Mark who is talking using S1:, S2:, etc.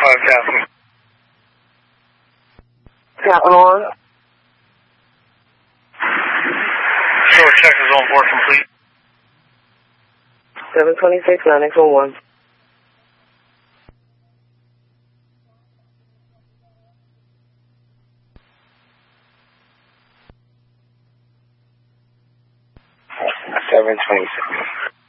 S1: Captain.
S2: Captain on.
S1: Short check is on board complete.
S2: 726, 9X11.
S1: Seven 26.